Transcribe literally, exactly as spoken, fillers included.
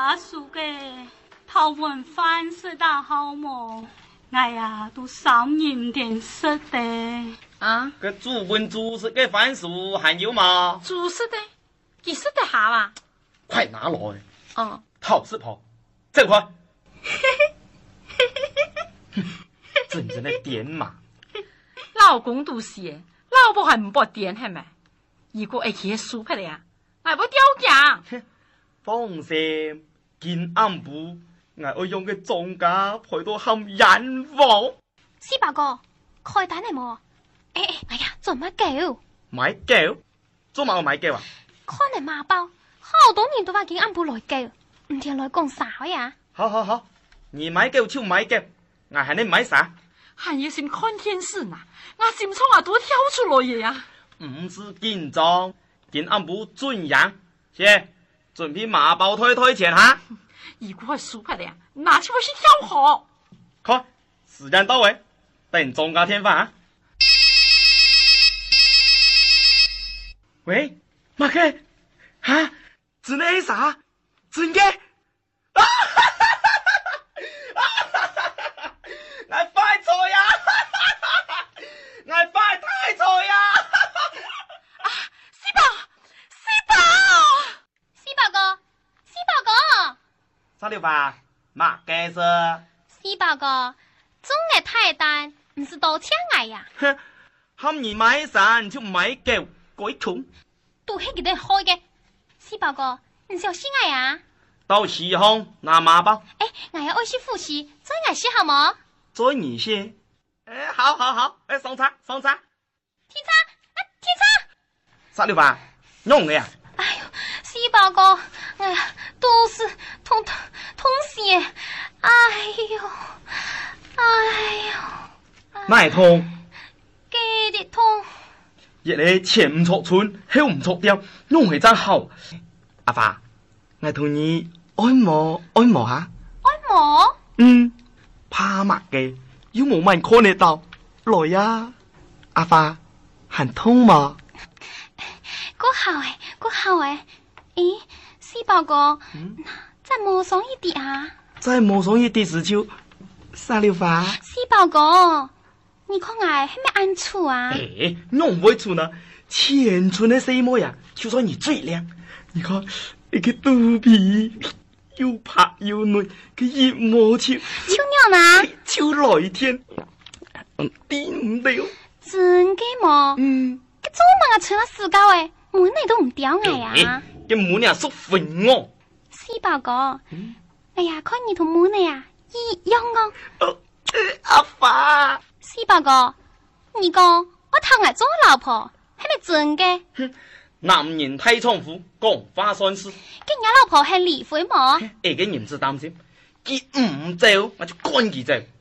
家属嘅头碗饭食得好冇？我呀都少饮点食的。 啊？ 个煮饭煮食嘅番薯还有吗？ 煮食的，几食得下啊？ 快拿来！ 哦， 好吃跑，这快！真正的点嘛！ 老公都是，老婆还唔搏点系咪？如果会起输出嚟啊，我不掉价。 放心，見暗部，我會用嘅莊家陪到冚人房。 四伯哥，開單嚟冇？誒誒，哎呀，做乜狗？ 買狗？做乜我買狗啊？ 看嚟馬包，好多年都話見暗部來狗，唔聽來講啥呀？ 好好好，你買狗就買狗，我喊你買啥？ 喊嘢先看天時呐，我心從啊都跳出來嘢呀！ 唔是緊張，見暗部準樣，先準備馬包推推錢哈。 如果係輸拍嘅，拿起我去跳河。 快，時間到位，等莊家添飯啊！喂，馬哥，哈，真係啥？真嘅？啊哈哈哈哈！啊哈哈哈！我快錯呀！我快太錯呀！ 啊，四寶，四寶， 四伯哥，四伯哥， 啥料吧？馬哥是？ 四伯哥，中嘅太單唔是多請我呀？ 哼，喊你買啥就買狗，鬼窮。 都係佢哋開嘅。四伯哥，你小心我呀！ 到時候拿馬包。 誒，我要愛惜復習，再我寫好冇？ 再你些。哎，好好好，哎，上茶上茶。 天差，啊天差！ 啥料吧？弄的呀？ 哎呦，四伯哥，哎呀，都是痛痛痛死！哎呦，哎呦， 哪痛？ 幾啲痛？ 日你前唔錯寸，後唔錯掉，弄係真好。阿爸，我同你按摩按摩下。 按摩？ 嗯，怕乜嘅，要冇人看得到。來呀，阿爸，很痛嗎？ 個好誒，個好誒。咦，四伯哥， 嗯， 再摸上一啲啊！ 再摸上一啲時就啥料吧？ 四伯哥，你看我係咪暗處啊？ 誒，我唔會處呢，前寸的細模樣，就算你最靚。你看，你個肚皮又白又嫩，佢熱摸超， 超娘啊！ 超來天，掂唔掉。 真嘅麼？ 嗯， 佢做乜我穿咗死狗誒，門你都唔屌我呀！ 嘅門呀縮粉我。 四伯哥， 嗯， 哎呀，看你同門你啊，一樣哦。 呃阿爸， 四伯哥，你講我偷我做老婆，係咪真嘅？ 哼，男人睇倉庫，講花算事。 跟我老婆係離婚麼？ 誒，嘅唔知擔心，佢唔走我就趕佢走。